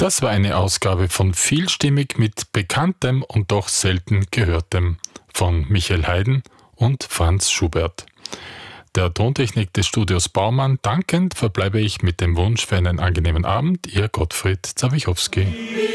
Das war eine Ausgabe von Vielstimmig mit Bekanntem und doch selten Gehörtem von Michael Haydn und Franz Schubert. Der Tontechnik des Studios Baumann dankend verbleibe ich mit dem Wunsch für einen angenehmen Abend, Ihr Gottfried Zawichowski.